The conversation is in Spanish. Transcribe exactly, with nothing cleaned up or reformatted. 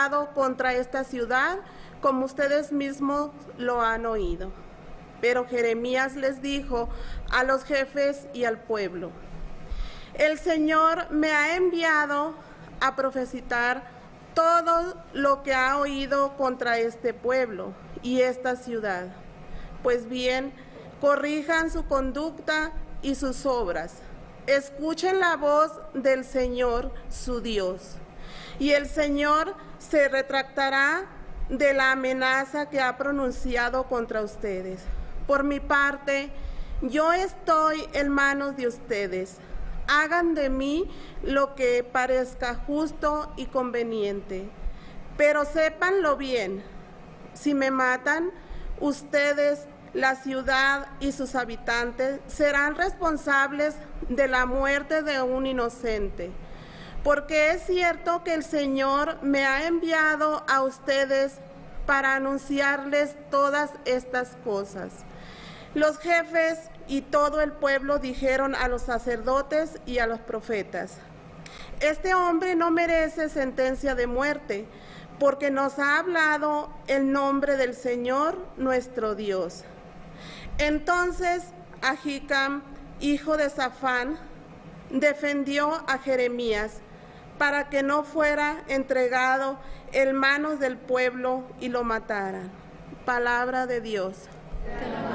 levantado contra esta ciudad, como ustedes mismos lo han oído. Pero Jeremías les dijo a los jefes y al pueblo: el Señor me ha enviado a profetizar todo lo que ha oído contra este pueblo y esta ciudad. Pues bien, corrijan su conducta y sus obras. Escuchen la voz del Señor, su Dios, y el Señor se retractará de la amenaza que ha pronunciado contra ustedes. Por mi parte, yo estoy en manos de ustedes. Hagan de mí lo que parezca justo y conveniente. Pero sépanlo bien, si me matan, ustedes, la ciudad y sus habitantes serán responsables de la muerte de un inocente. Porque es cierto que el Señor me ha enviado a ustedes para anunciarles todas estas cosas. Los jefes y todo el pueblo dijeron a los sacerdotes y a los profetas: este hombre no merece sentencia de muerte, porque nos ha hablado el nombre del Señor nuestro Dios. Entonces Ahicam, hijo de Safán, defendió a Jeremías para que no fuera entregado en manos del pueblo y lo mataran. Palabra de Dios.